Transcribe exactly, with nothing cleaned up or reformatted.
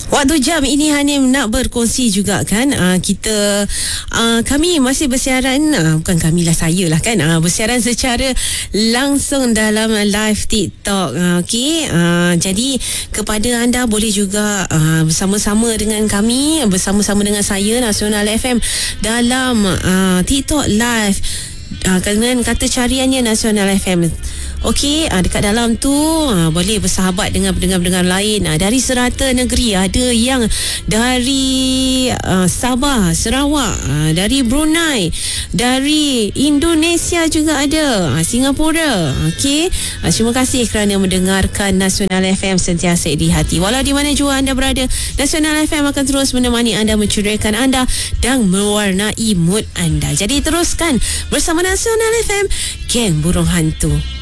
Waktu jam ini Hanim nak berkongsi juga kan, uh, kita uh, kami masih bersiaran, uh, bukan kami lah, saya lah kan, uh, bersiaran secara langsung dalam live TikTok. uh, Okey, uh, jadi kepada anda boleh juga uh, bersama-sama dengan kami, bersama-sama dengan saya Nasional F M dalam uh, TikTok live uh, dengan kata cariannya Nasional F M. Okey, uh, dekat dalam tu uh, boleh bersahabat dengan pendengar-pendengar lain uh, dari serata negeri. Ada yang dari uh, Sabah, Sarawak, uh, dari Brunei, dari Indonesia juga ada, uh, Singapura. Okey, uh, terima kasih kerana mendengarkan Nasional F M sentiasa di hati. Walau di mana jua anda berada, Nasional F M akan terus menemani anda, menceriakan anda dan mewarnai mood anda. Jadi teruskan bersama Nasional F M, Geng Burung Hantu.